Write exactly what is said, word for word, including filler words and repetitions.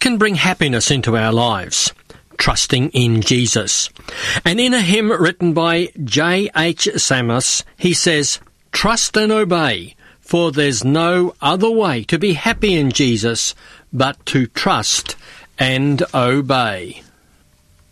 can bring happiness into our lives. Trusting in Jesus. And in a hymn written by J H Samos, he says, "Trust and obey, for there's no other way to be happy in Jesus but to trust and obey."